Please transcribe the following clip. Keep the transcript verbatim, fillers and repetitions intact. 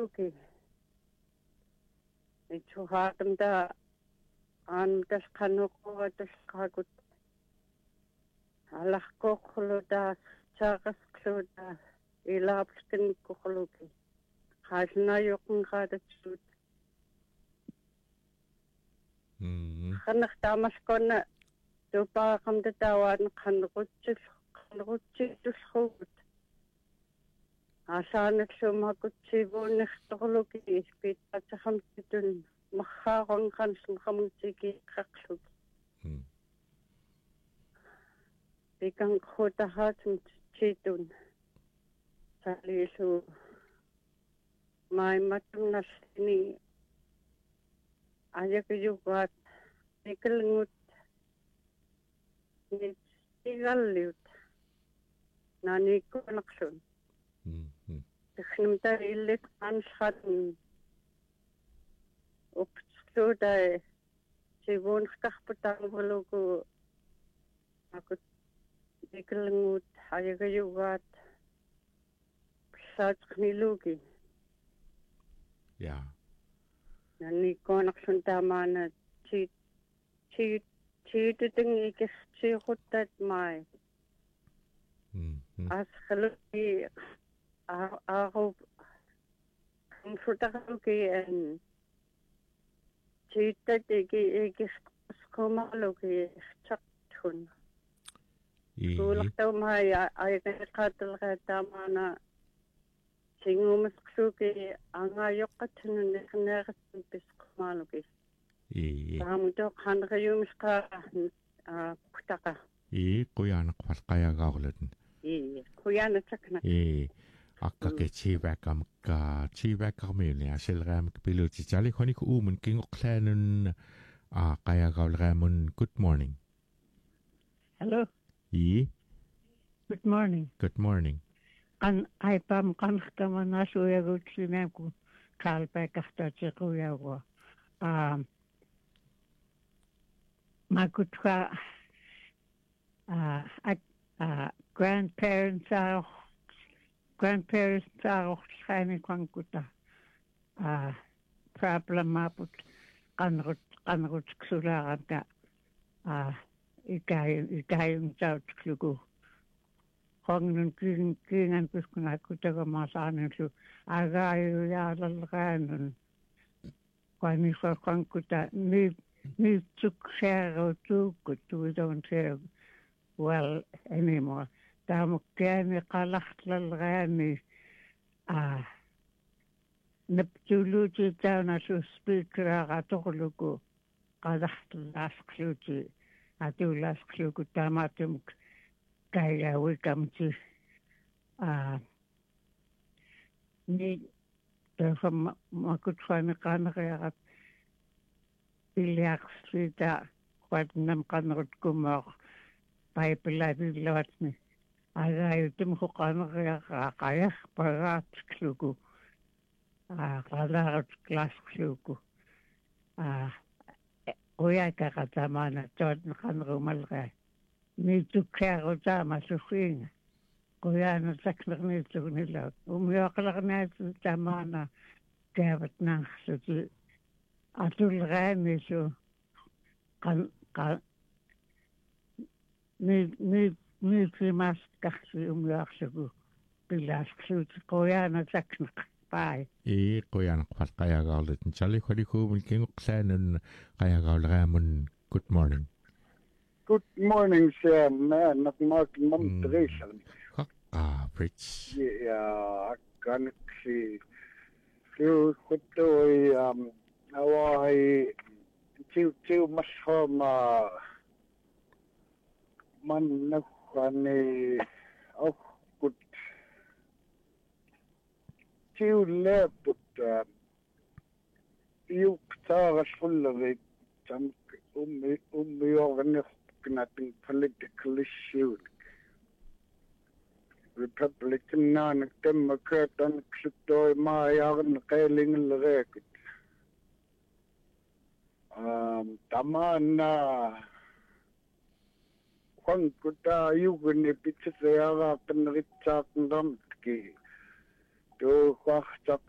kukhuluki. Itsuhaatamta aantas qanuqquatas qaqut alaqquqluta saaqasqluta ilaapskin kukhuluki. Qaasnayuqun qaatatsut. Mm. Qanaqtamaskonna tupaaqamta tawaan qanqutsil qanqutsillusqugut. Asaanaksumakutsivuunnertoqluki ispiittaatsaxamtitun marraaqonqansumqamutsiki qaqluk. Mm. Pikanqutahaatun tsitun. Saliisu maimatunnassini ajakuyuqaat nikelngut nitsigalliut nanikkunaqsun. Mm. Teknimta illit anshatun upslutai sivuunqarputanguluku akut nikelngut ajakuyuqaat saatqniluki. Yeah. Nanikkunaqsun tamaana tsit tsit tsiituteng ikirtsiiquttat mai. Mm. Asqaluki aaru kamfutaqaluki en tsiittat iki ikisqumaluki tsaqtun. Kuulaqtaumai ayaqaqqaatalqaatamaana singumasqsuki angaayoqqatsunun neqneeqatsun pisqumaluki. Ee. Taamuto qanqayumisqa kutaqa. Ee quyaanaqpalqayagaarlutun. Ee quyaanatsakna. Ee akkake chivakamka chivakarmiuni asilraamak pilutitali khoniku uumun kingoqlaanun a qayagaulraamun good morning. Hello. Ee. Good morning. Good morning. An aipam qanqtamanaasuyagutsimaku kaalpaikaqtaatiquyaagua. Um makutqa uh, uh, grandparents are grandparents are xaimi qanquta uh, problem maput qanrut qanrut ksulaarata uh, ikay ikayung tautklugu qongnun kin kinan puskuna kutagamasaanunsu agaayuyaalalraanun qani qanquta mi mi tukseerutuukut we don't hear well anymore. Taamukkiani qalaqtlalraani ah neptuluti taunasu speakeraqa toqluku qalaqtlaasqluti atulaasqluku taamaatumuk kaigawikamti ah ni tafam makutfani qaaneriaqat Iliaqslita qatnam qanrut kumoq paipilapilavatni agayutum huqaneriaqaqayaq pagaatskluku a qalarat klaskluku a uyakaqatamana tootn qanrumalqa nitukkearutama sufiinga quyana saknerniitsugnila umyoqlarnaatu tamana kaavatnarsuti atulraamisu qan qan ni ni ni primaskaqsi umyaarsugu pilaasqsuut qoyaana sakneq pai Ee quyaanaqpalqayagaarlutun tali khonikuumun kingoqlaanun qayagaulraamun good morning. Good morning, sir. Man, not Mark Montreal. Ah, Fritz. Yeah, I can't see. Few kutoi um awai tiu tiu mashhama man nakhani au kut tiu leput tiu ktara shullari tam ummi ummi yorni knatin political issue Republican nanak Democrat an ksutoi ma yarn qailing lrekut um tamana qanquta yugni pitsayaqa qanritsaaqnramtki to qaqta